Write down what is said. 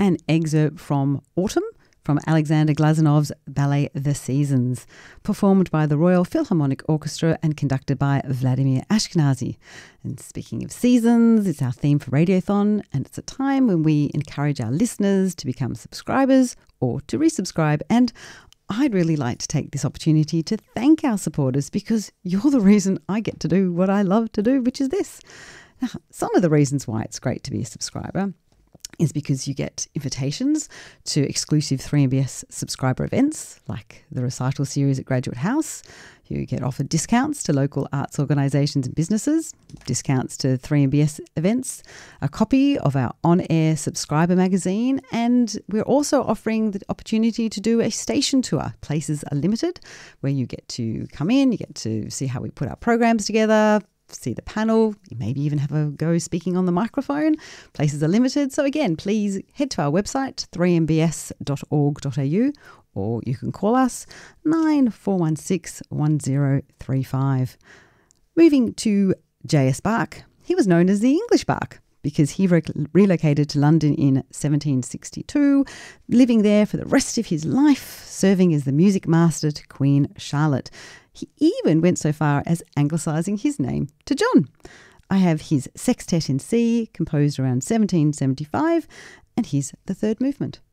an excerpt from Autumn from Alexander Glazanov's ballet The Seasons, performed by the Royal Philharmonic Orchestra and conducted by Vladimir Ashkenazy. And speaking of seasons, it's our theme for Radiothon, and it's a time when we encourage our listeners to become subscribers or to resubscribe. And I'd really like to take this opportunity to thank our supporters, because you're the reason I get to do what I love to do, which is this. Now, some of the reasons why it's great to be a subscriber is because you get invitations to exclusive 3MBS subscriber events like the recital series at Graduate House. You get offered discounts to local arts organisations and businesses, discounts to 3MBS events, a copy of our on-air subscriber magazine, and we're also offering the opportunity to do a station tour. Places are limited, where you get to come in, you get to see how we put our programs together, see the panel, maybe even have a go speaking on the microphone. Places are limited. So again, please head to our website, 3mbs.org.au, or you can call us 9416 1035. Moving to J.S. Bach, he was known as the English Bach because he relocated to London in 1762, living there for the rest of his life, serving as the music master to Queen Charlotte. He even went so far as anglicising his name to John. I have his Sextet in C, composed around 1775, and here's the third movement.